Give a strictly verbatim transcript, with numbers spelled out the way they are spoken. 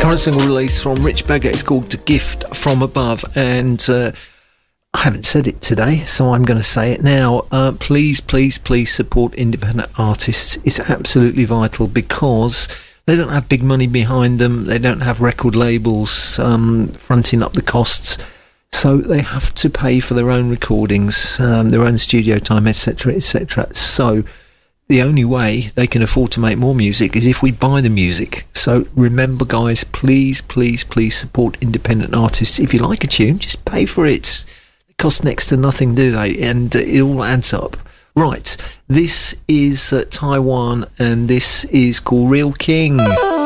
Current single release from Rich Baggett is called The Gift From Above, and uh, I haven't said it today, so I'm going to say it now. Uh, please, please, please support independent artists. It's absolutely vital because they don't have big money behind them. They don't have record labels um, fronting up the costs. So they have to pay for their own recordings, um, their own studio time, et cetera, et cetera. So the only way they can afford to make more music is if we buy the music. So remember, guys, please, please, please support independent artists. If you like a tune, just pay for it. It costs next to nothing, do they? And uh, it all adds up. Right, this is uh, Taiwan, and this is called Real King.